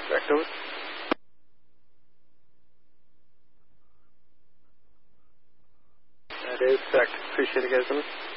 Direct over. That is correct. Appreciate it, guys.